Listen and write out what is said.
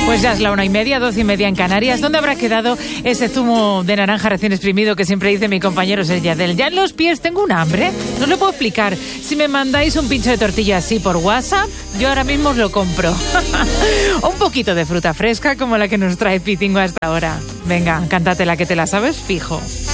Pues ya es la 1:30, 12:30 en Canarias. ¿Dónde habrá quedado ese zumo de naranja recién exprimido que siempre dice mi compañero Yadel? Ya en los pies tengo un hambre. No os lo puedo explicar. Si me mandáis un pincho de tortilla así por WhatsApp, yo ahora mismo os lo compro. Un poquito de fruta fresca como la que nos trae Pitingo hasta ahora. Venga, cántate la que te la sabes fijo.